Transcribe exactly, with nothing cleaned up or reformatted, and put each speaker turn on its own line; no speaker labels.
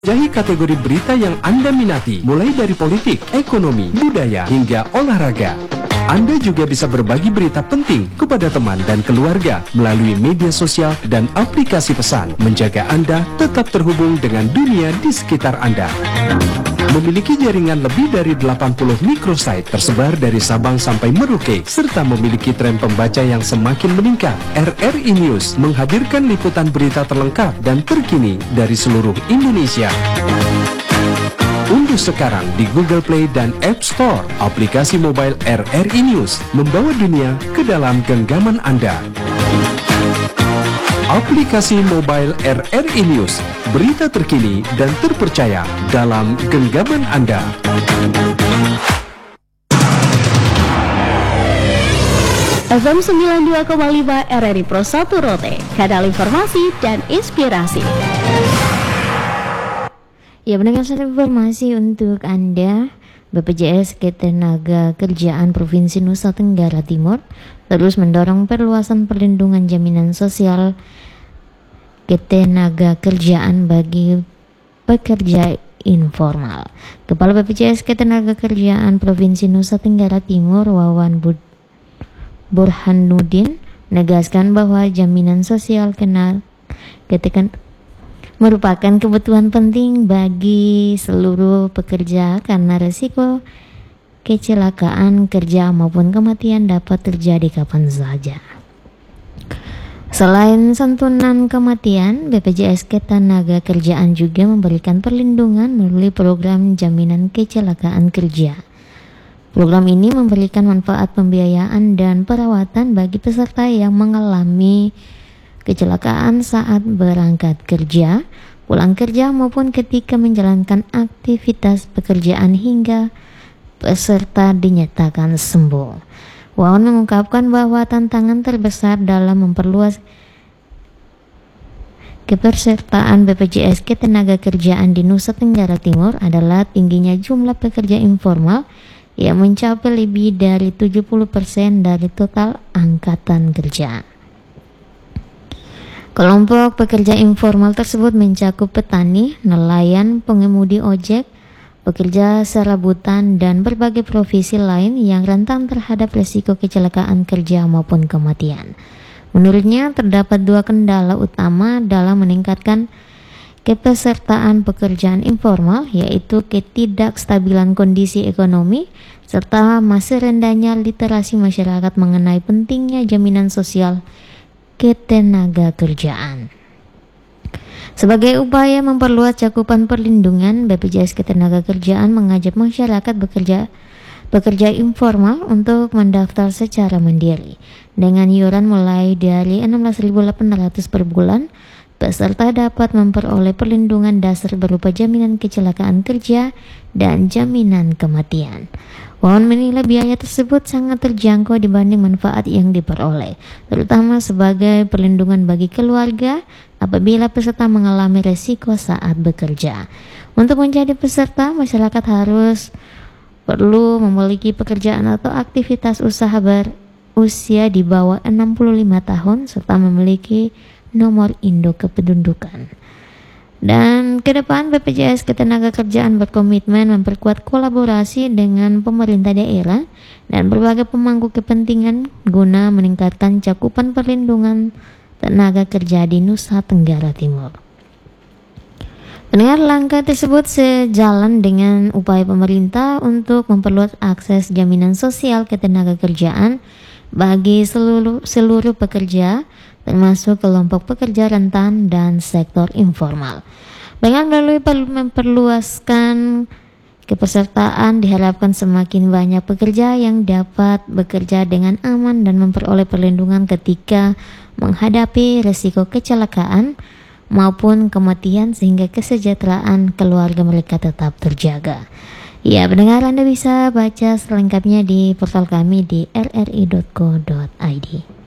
Jelajahi kategori berita yang Anda minati, mulai dari politik, ekonomi, budaya, hingga olahraga. Anda juga bisa berbagi berita penting kepada teman dan keluarga melalui media sosial dan aplikasi pesan, menjaga Anda tetap terhubung dengan dunia di sekitar Anda. Memiliki jaringan lebih dari delapan puluh microsite tersebar dari Sabang sampai Merauke, serta memiliki tren pembaca yang semakin meningkat. R R I News menghadirkan liputan berita terlengkap dan terkini dari seluruh Indonesia. Unduh sekarang di Google Play dan App Store aplikasi mobile R R I News, membawa dunia ke dalam genggaman Anda. Aplikasi mobile R R I News, berita terkini dan terpercaya dalam genggaman Anda.
F M sembilan puluh dua koma lima R R I Pro satu Rote, kanal informasi dan inspirasi.
Ya, mendengar satu informasi untuk Anda. B P J S Ketenagakerjaan Provinsi Nusa Tenggara Timur terus mendorong perluasan perlindungan jaminan sosial ketenagakerjaan bagi pekerja informal. Kepala B P J S Ketenagakerjaan Provinsi Nusa Tenggara Timur, Wawan Bud Burhanuddin, menegaskan bahwa jaminan sosial kena ketekan merupakan kebutuhan penting bagi seluruh pekerja karena resiko kecelakaan kerja maupun kematian dapat terjadi kapan saja. Selain santunan kematian, B P J S Ketenagakerjaan juga memberikan perlindungan melalui program jaminan kecelakaan kerja. Program ini memberikan manfaat pembiayaan dan perawatan bagi peserta yang mengalami kecelakaan saat berangkat kerja, pulang kerja maupun ketika menjalankan aktivitas pekerjaan hingga peserta dinyatakan sembuh. Wawan mengungkapkan bahwa tantangan terbesar dalam memperluas kepesertaan B P J S Ketenagakerjaan di Nusa Tenggara Timur adalah tingginya jumlah pekerja informal yang mencapai lebih dari tujuh puluh persen dari total angkatan kerja. Kelompok pekerja informal tersebut mencakup petani, nelayan, pengemudi ojek, pekerja serabutan, dan berbagai profesi lain yang rentan terhadap risiko kecelakaan kerja maupun kematian. Menurutnya, terdapat dua kendala utama dalam meningkatkan kepesertaan pekerjaan informal, yaitu ketidakstabilan kondisi ekonomi serta masih rendahnya literasi masyarakat mengenai pentingnya jaminan sosial ketenagakerjaan. Sebagai upaya memperluas cakupan perlindungan, B P J S Ketenagakerjaan mengajak masyarakat bekerja pekerja informal untuk mendaftar secara mandiri. Dengan iuran mulai dari enam belas ribu delapan ratus per bulan, peserta dapat memperoleh perlindungan dasar berupa jaminan kecelakaan kerja dan jaminan kematian. Wawan menilai biaya tersebut sangat terjangkau dibanding manfaat yang diperoleh, terutama sebagai perlindungan bagi keluarga apabila peserta mengalami resiko saat bekerja. Untuk menjadi peserta, masyarakat harus perlu memiliki pekerjaan atau aktivitas usaha berusia di bawah enam puluh lima tahun serta memiliki nomor induk kependudukan. Dan ke depan B P J S Ketenagakerjaan berkomitmen memperkuat kolaborasi dengan pemerintah daerah dan berbagai pemangku kepentingan guna meningkatkan cakupan perlindungan tenaga kerja di Nusa Tenggara Timur. Pendengar, langkah tersebut sejalan dengan upaya pemerintah untuk memperluas akses jaminan sosial ketenagakerjaan bagi seluruh seluruh pekerja, termasuk kelompok pekerja rentan dan sektor informal. Dengan melalui memperluaskan kepesertaan, diharapkan semakin banyak pekerja yang dapat bekerja dengan aman dan memperoleh perlindungan ketika menghadapi risiko kecelakaan maupun kematian sehingga kesejahteraan keluarga mereka tetap terjaga. Ya, pendengar, Anda bisa baca selengkapnya di portal kami di r r i dot co dot i d.